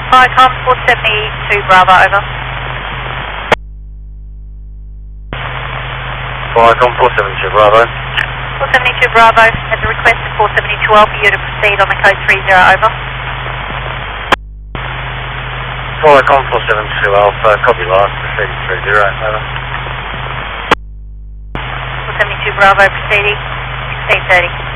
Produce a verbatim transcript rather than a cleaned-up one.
Viacom four seventy-two Bravo, over. Viacom four seventy-two Bravo. four seventy-two Bravo, at the request of four seventy-two Alpha, you to proceed on the code three zero, over. Viacom four seventy-two Alpha, copy last, proceeding three zero, over. four seventy-two Bravo, proceeding sixteen thirty.